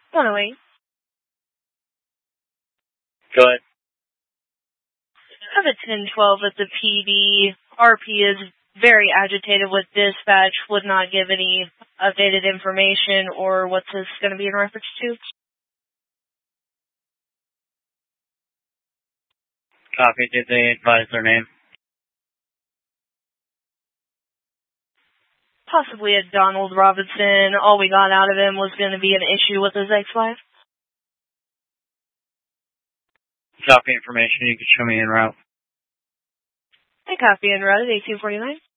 108. Go ahead. I have a 1012 at the PD. RP is very agitated with dispatch, would not give any updated information or what's this going to be in reference to. Copy. Did they advise their name? Possibly a Donald Robinson. All we got out of him was going to be an issue with his ex-wife. Copy information. You can show me en route. I copy en route at 1849.